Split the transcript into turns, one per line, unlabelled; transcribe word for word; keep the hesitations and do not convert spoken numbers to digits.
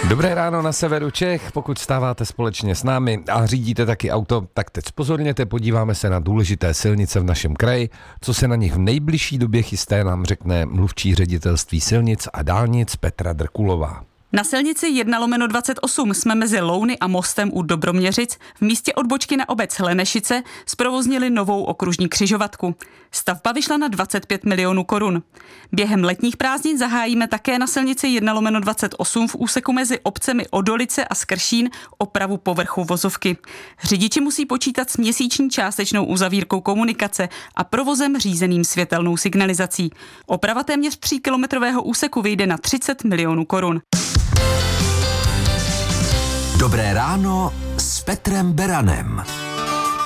Dobré ráno na severu Čech, pokud stáváte společně s námi a řídíte taky auto, tak teď pozorněte, podíváme se na důležité silnice v našem kraji, co se na nich v nejbližší době chystá, nám řekne mluvčí ředitelství silnic a dálnic Petra Drkulová.
Na silnici jedna lomeno dvacet osm jsme mezi Louny a Mostem u Dobroměřic v místě odbočky na obec Hlenešice zprovoznili novou okružní křižovatku. Stavba vyšla na dvacet pět milionů korun. Během letních prázdnin zahájíme také na silnici jedna lomeno dvacet osm v úseku mezi obcemi Odolice a Skršín opravu povrchu vozovky. Řidiči musí počítat s měsíční částečnou uzavírkou komunikace a provozem řízeným světelnou signalizací. Oprava téměř tříkilometrového úseku vyjde na třicet milionů korun.
Dobré ráno s Petrem Beranem.